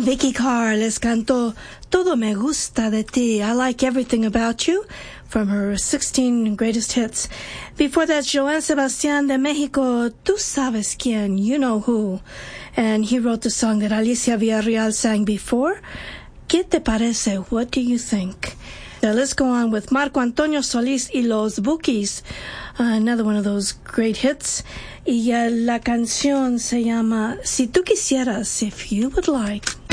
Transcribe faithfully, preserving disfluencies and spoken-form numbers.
Vicky Carr les cantó Todo Me Gusta de Ti, I Like Everything About You, from her sixteen greatest hits. Before that, Joan Sebastián de Mexico, Tú Sabes Quién, You Know Who. And he wrote the song that Alicia Villarreal sang before. ¿Qué te parece? What do you think? Now let's go on with Marco Antonio Solís y Los Bukis, uh, another one of those great hits. Y uh, la canción se llama Si Tú Quisieras, If You Would Like.